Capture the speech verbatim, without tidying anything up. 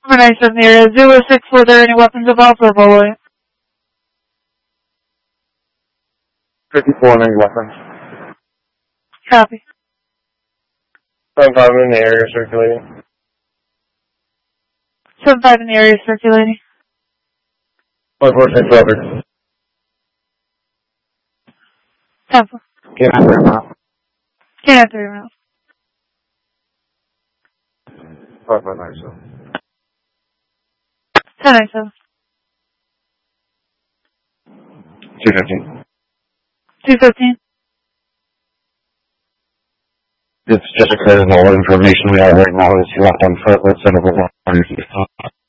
Number nine seven area, zero six, were there any weapons involved or bullet? fifty-four, any weapons. Copy. seven five in the area circulating. seven five in the area circulating. one four six Robert. ten four. Can't answer him out. Can't answer your mouth. five five nine seven. ten nine seven. two fifteen. two fifteen. It's just occurred in all information we have right now is he left on foot with several one hundred feet.